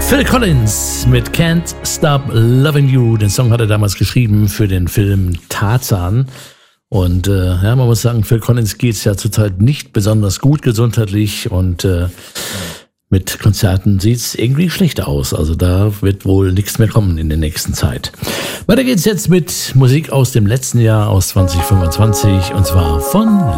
Phil Collins mit Can't Stop Loving You. Den Song hat er damals geschrieben für den Film Tarzan. Und man muss sagen, Phil Collins geht's ja zurzeit nicht besonders gut gesundheitlich und mit Konzerten sieht's irgendwie schlecht aus. Also da wird wohl nichts mehr kommen in der nächsten Zeit. Weiter geht's jetzt mit Musik aus dem letzten Jahr, aus 2025, und zwar von